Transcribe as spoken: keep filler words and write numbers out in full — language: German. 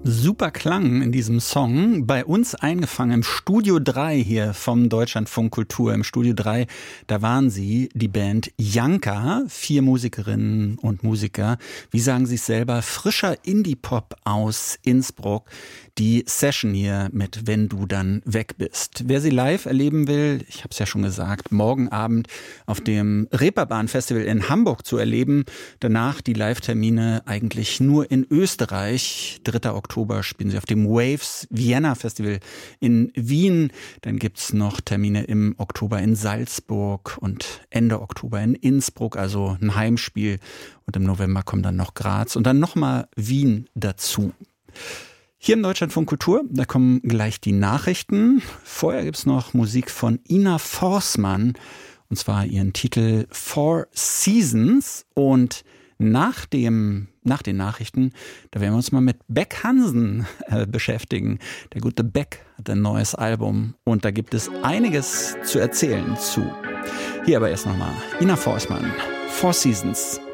Super Klang in diesem Song. Bei uns eingefangen im Studio drei hier vom Deutschlandfunk Kultur. Im Studio drei, da waren sie, die Band Janka, vier Musikerinnen und Musiker. Wie sagen sie es selber? Frischer Indie-Pop aus Innsbruck. Die Session hier mit Wenn du dann weg bist. Wer sie live erleben will, ich habe es ja schon gesagt, morgen Abend auf dem Reeperbahn-Festival in Hamburg zu erleben. Danach die Live-Termine eigentlich nur in Österreich. dritter Oktober spielen sie auf dem Waves Vienna Festival in Wien. Dann gibt's noch Termine im Oktober in Salzburg und Ende Oktober in Innsbruck, also ein Heimspiel. Und im November kommt dann noch Graz und dann nochmal Wien dazu. Hier im Deutschlandfunk Kultur, da kommen gleich die Nachrichten. Vorher gibt's noch Musik von Ina Forsmann, und zwar ihren Titel Four Seasons. Und nach dem, nach den Nachrichten, da werden wir uns mal mit Beck Hansen äh, beschäftigen. Der gute Beck hat ein neues Album und da gibt es einiges zu erzählen zu. Hier aber erst nochmal Ina Forsmann, Four Seasons.